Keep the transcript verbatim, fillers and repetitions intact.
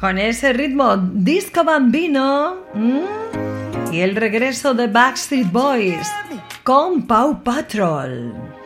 con ese ritmo disco bambino. ¿Mm? Y el regreso de Backstreet Boys con Paw Patrol.